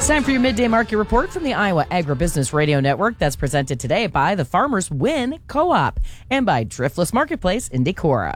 It's time for your midday market report from the Iowa Agribusiness Radio Network that's presented today by the Farmers Win Co-op and by Driftless Marketplace in Decorah.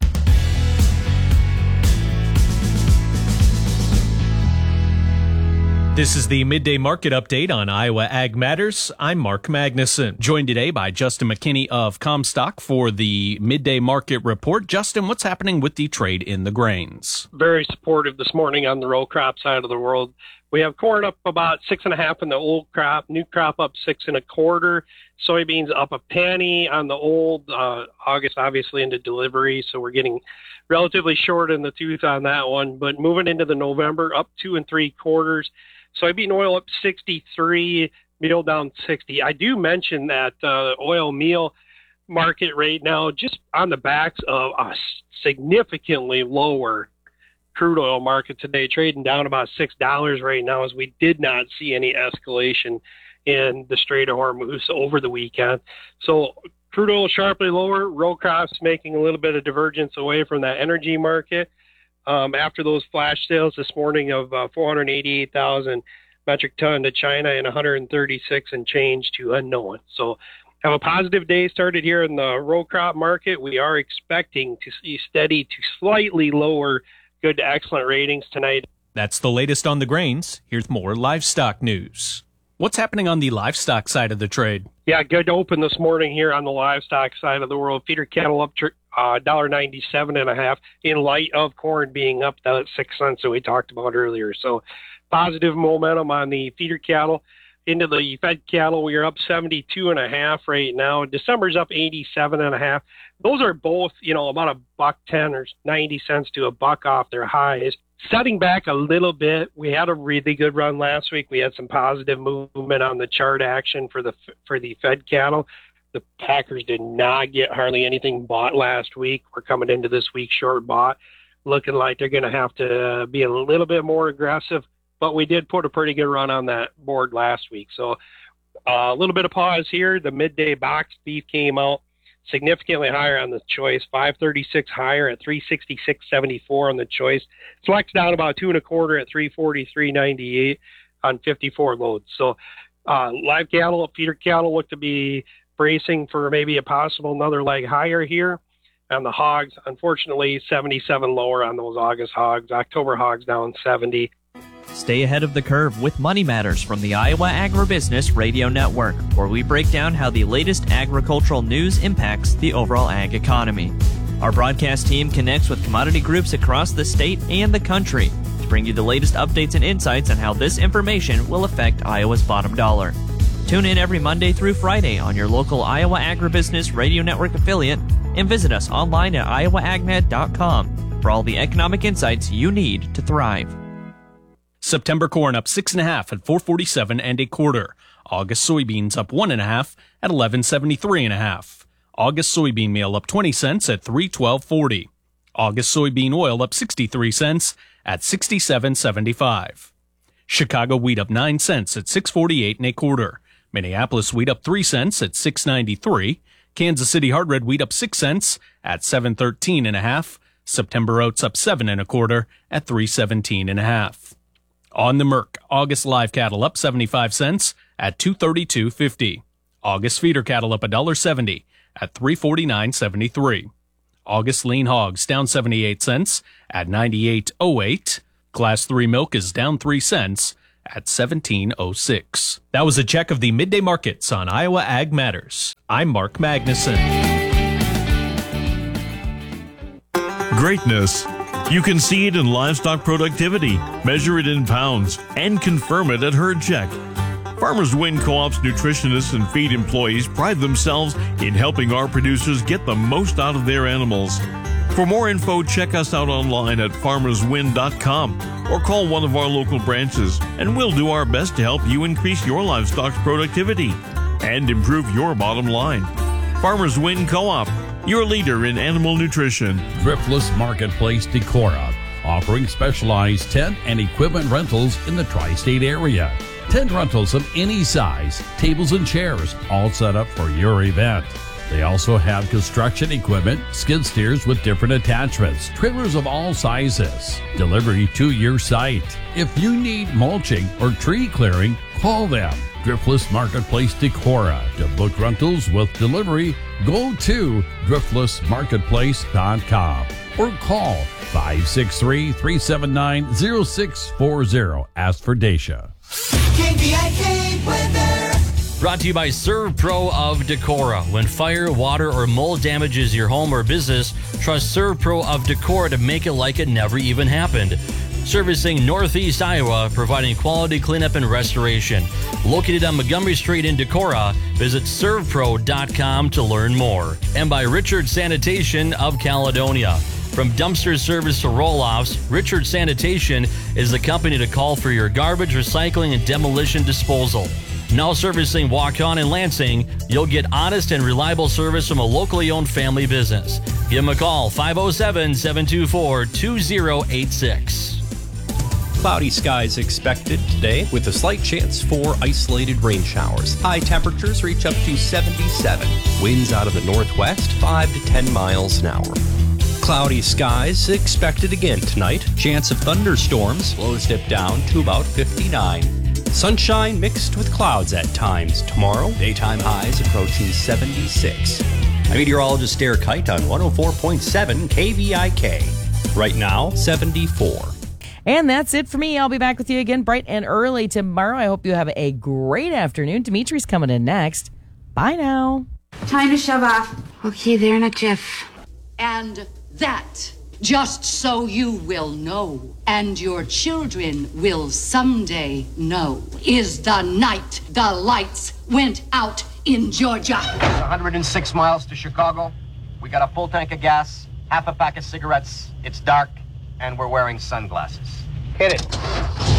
This is the Midday Market Update on Iowa Ag Matters. I'm Mark Magnuson, joined today by Justin McKinney of Comstock for the Midday Market Report. Justin, what's happening with the trade in the grains? Very supportive this morning on the row crop side of the world. We have corn up about 6.5 in the old crop, new crop up 6 1/4, soybeans up a penny on the old, August obviously into delivery, so we're getting relatively short in the tooth on that one. But moving into the November, up 2 3/4. Soybean oil up 63, meal down 60. I do mention that oil meal market right now just on the backs of a significantly lower crude oil market today, trading down about $6 right now, as we did not see any escalation in the Strait of Hormuz over the weekend. So crude oil sharply lower, row crops making a little bit of divergence away from that energy market. After those flash sales this morning of 488,000 metric ton to China and 136 and change to unknown. So have a positive day started here in the row crop market. We are expecting to see steady to slightly lower good to excellent ratings tonight. That's the latest on the grains. Here's more livestock news. What's happening on the livestock side of the trade? Yeah, good open this morning here on the livestock side of the world. Feeder cattle up $1.97.5 in light of corn being up that 6 cents that we talked about earlier. So positive momentum on the feeder cattle. Into the fed cattle, we are up 72.5 right now. December's up 87.5. Those are both, about $1.10 or 90 cents to $1 off their highs. Setting back a little bit, we had a really good run last week. We had some positive movement on the chart action for the fed cattle. The packers did not get hardly anything bought last week. We're coming into this week short bought, looking like they're going to have to be a little bit more aggressive. But we did put a pretty good run on that board last week. So a little bit of pause here. The midday box beef came out significantly higher on the choice, 536 higher at 366.74 on the choice. Select's down about 2 1/4 at 343.98 on 54 loads. So live cattle, feeder cattle look to be bracing for maybe a possible another leg higher here. And the hogs, unfortunately, 77 lower on those August hogs. October hogs down 70. Stay ahead of the curve with Money Matters from the Iowa Agribusiness Radio Network, where we break down how the latest agricultural news impacts the overall ag economy. Our broadcast team connects with commodity groups across the state and the country to bring you the latest updates and insights on how this information will affect Iowa's bottom dollar. Tune in every Monday through Friday on your local Iowa Agribusiness Radio Network affiliate and visit us online at iowaagnet.com for all the economic insights you need to thrive. September corn up 6.5 at 447 1/4. August soybeans up 1.5 at 1173.5. August soybean meal up 20 cents at 312.40. August soybean oil up 63 cents at 67.75. Chicago wheat up 9 cents at 648 1/4. Minneapolis wheat up 3 cents at 693. Kansas City hard red wheat up 6 cents at 713.5. September oats up 7 1/4 at 317.5. On the Merc, August live cattle up 75 cents at 232.50. August feeder cattle up $1.70 at 349.73. August lean hogs down 78 cents at 98.08. Class 3 milk is down 3 cents at 17.06. That was a check of the midday markets on Iowa Ag Matters. I'm Mark Magnuson. Greatness. You can see it in livestock productivity, measure it in pounds, and confirm it at herd check. Farmers Win Co-op's nutritionists and feed employees pride themselves in helping our producers get the most out of their animals. For more info, check us out online at farmerswin.com or call one of our local branches, and we'll do our best to help you increase your livestock's productivity and improve your bottom line. Farmers Win Co-op, your leader in animal nutrition. Driftless Marketplace Decorah, offering specialized tent and equipment rentals in the tri-state area. Tent rentals of any size, tables and chairs, all set up for your event. They also have construction equipment, skid steers with different attachments, trailers of all sizes, delivery to your site. If you need mulching or tree clearing, call them. Driftless Marketplace Decorah. To book rentals with delivery, go to driftlessmarketplace.com or call 563-379-0640. Ask for Dacia. KVIK weather. Brought to you by ServPro of Decorah. When fire, water, or mold damages your home or business, trust ServPro of Decorah to make it like it never even happened. Servicing Northeast Iowa, providing quality cleanup and restoration. Located on Montgomery Street in Decorah, visit servpro.com to learn more. And by Richard Sanitation of Caledonia. From dumpster service to roll-offs, Richard Sanitation is the company to call for your garbage, recycling, and demolition disposal. Now servicing Waukon and Lansing, you'll get honest and reliable service from a locally owned family business. Give them a call, 507-724-2086. Cloudy skies expected today with a slight chance for isolated rain showers. High temperatures reach up to 77. Winds out of the northwest 5 to 10 miles an hour. Cloudy skies expected again tonight. Chance of thunderstorms. Lows dip down to about 59. Sunshine mixed with clouds at times tomorrow. Daytime highs approaching 76. I'm meteorologist Derek Kite on 104.7 KVIK. Right now, 74. And that's it for me. I'll be back with you again bright and early tomorrow. I hope you have a great afternoon. Dimitri's coming in next. Bye now. Time to shove off. Okay, there in a jiff. And that, just so you will know, and your children will someday know, is the night the lights went out in Georgia. It's 106 miles to Chicago. We got a full tank of gas, half a pack of cigarettes. It's dark, and we're wearing sunglasses. Hit it.